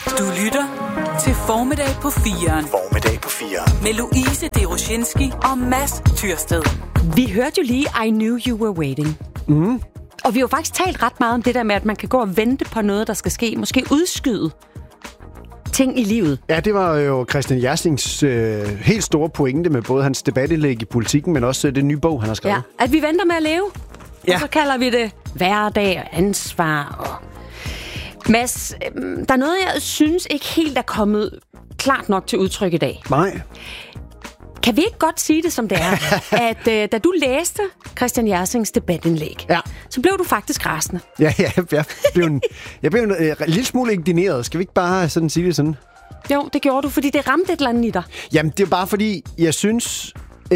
Du lytter til Formiddag på 4'eren. Formiddag på 4'eren. Med Louise Deroshinski og Mads Tyrsted. Vi hørte jo lige I Knew You Were Waiting. Mm. Og vi har jo faktisk talt ret meget om det der med, at man kan gå og vente på noget, der skal ske. Måske udskyde ting i livet. Ja, det var jo Christian Jersings helt store pointe med både hans debatindlæg i Politikken, men også det nye bog, han har skrevet. Ja, at vi venter med at leve. Ja. Og så kalder vi det hverdag og ansvar. Og Mads, der er noget, jeg synes ikke helt er kommet klart nok til udtryk i dag. Nej. Kan vi ikke godt sige det, som det er? At da du læste Christian Jersings debatindlæg, så blev du faktisk rasende. Ja, jeg blev en lille smule indigneret. Skal vi ikke bare sådan sige det sådan? Jo, det gjorde du, fordi det ramte et eller andet i dig. Jamen, det er bare fordi, jeg synes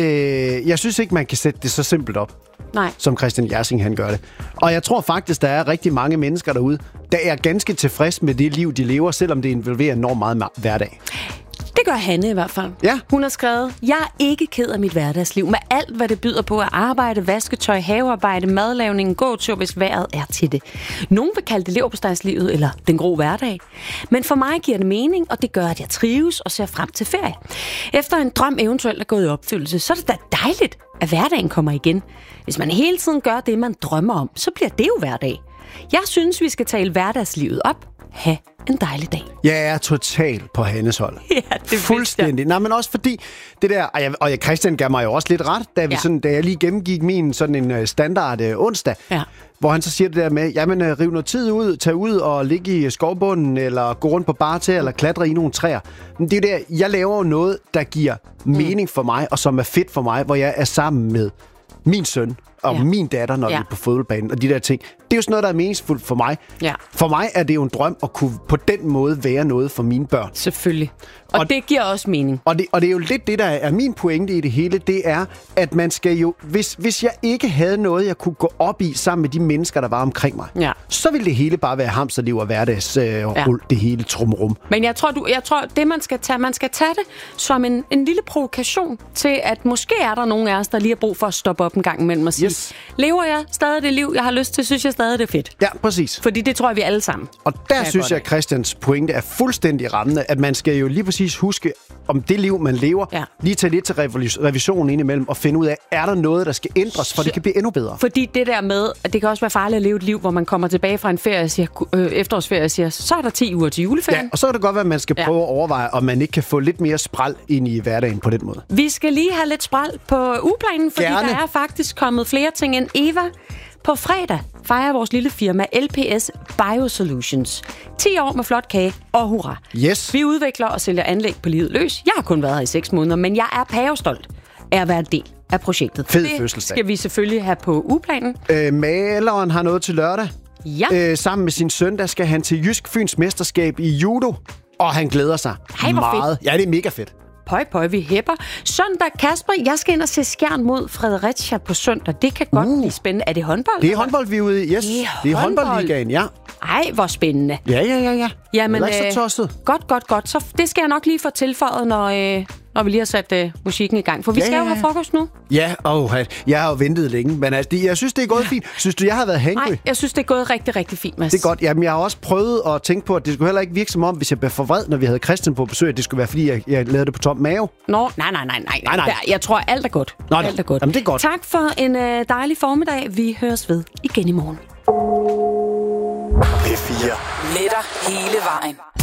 ikke, man kan sætte det så simpelt op. Nej. Som Christian Jersing, han gør det. Og jeg tror faktisk, der er rigtig mange mennesker derude, der er ganske tilfreds med det liv, de lever, selvom det involverer enormt meget hverdag. Det gør Hanne i hvert fald. Ja. Hun har skrevet, jeg er ikke ked af mit hverdagsliv, med alt, hvad det byder på at arbejde, vasketøj, havearbejde, madlavning, gåtur, hvis vejret er til det. Nogen vil kalde det leverpostejslivet eller den grå hverdag. Men for mig giver det mening, og det gør, at jeg trives og ser frem til ferie. Efter en drøm eventuelt er gået i opfyldelse, så er det da dejligt, at hverdagen kommer igen. Hvis man hele tiden gør det, man drømmer om, så bliver det jo hverdag. Jeg synes, vi skal tale hverdagslivet op. Ha' en dejlig dag. Jeg er totalt på Hannes hold. Ja, det fuldstændig. Nej, men også fordi det der, og Christian gav mig jo også lidt ret, da jeg lige gennemgik min sådan en standard onsdag, hvor han så siger det der med, jamen riv noget tid ud, tag ud og ligge i skovbunden, eller gå rundt på barter, eller klatre i nogle træer. Men det er der, jeg laver jo noget, der giver mening for mig, og som er fedt for mig, hvor jeg er sammen med min søn og min datter, når vi er på fodboldbanen, og de der ting. Det er jo sådan noget, der er meningsfuldt for mig. Ja. For mig er det jo en drøm at kunne på den måde være noget for mine børn. Selvfølgelig. Og det giver også mening. Og det er jo lidt det, der er min pointe i det hele, det er, at man skal jo... Hvis jeg ikke havde noget, jeg kunne gå op i sammen med de mennesker, der var omkring mig, så ville det hele bare være hamsterliv og hverdagsrull, det hele trumrum. Men jeg tror, det man skal tage det som en lille provokation til, at måske er der nogen af os, der lige har brug for at stoppe op en gang imellem og sige, lever jeg stadig det liv, jeg har lyst til, synes jeg stadig, det er fedt. Ja, præcis. Fordi det tror jeg, vi alle sammen. Og der synes jeg, at Christians pointe er fuldstændig rammende, at man skal jo lige præcis huske, om det liv, man lever, lige tage lidt til revision indimellem, og finde ud af, er der noget, der skal ændres, for det kan blive endnu bedre. Fordi det der med, at det kan også være farligt at leve et liv, hvor man kommer tilbage fra en ferie og siger, efterårsferie og siger, så er der 10 uger til juleferien. Ja, og så kan det godt være, at man skal prøve at overveje, om man ikke kan få lidt mere spræl ind i hverdagen på den måde. Vi skal lige have lidt spræl på ugeplanen, fordi der er faktisk kommet flere ting end Eva. På fredag fejrer vores lille firma LPS Biosolutions 10 år med flot kage og hurra. Yes. Vi udvikler og sælger anlæg på livet løs. Jeg har kun været her i 6 måneder, men jeg er pavestolt af at være en del af projektet. Fed fødselsdag. Skal vi selvfølgelig have på ugeplanen. Maleren har noget til lørdag. Ja. Sammen med sin søn, der skal han til Jysk Fyns mesterskab i judo, og han glæder sig meget. Fedt. Ja, det er mega fedt. Pøj, vi hæpper. Søndag, Kasper, jeg skal ind og se Skjern mod Fredericia på søndag. Det kan godt blive spændende. Er det håndbold? Det er håndbold, vi er ude i. Yes. Det er håndboldligaen, ja. Ej, hvor spændende. Ja. Jamen, det er ikke så tosset. Godt. Så det skal jeg nok lige få tilføjet, når vi lige har sat musikken i gang. For vi skal jo have frokost nu. Ja, jeg har jo ventet længe, men altså, jeg synes, det er gået fint. Synes du, jeg har været hangry? Nej, jeg synes, det er gået rigtig, rigtig fint, Mads. Det er godt. Jamen, jeg har også prøvet at tænke på, at det skulle heller ikke virke som om, hvis jeg blev for vred, når vi havde Christian på besøg, at det skulle være, fordi jeg lavede det på tom mave. Nå, nej. Jeg tror, alt er godt. Alt er godt. Jamen, det er godt. Tak for en dejlig formiddag. Vi høres ved igen i morgen. P4. Med dig hele vejen.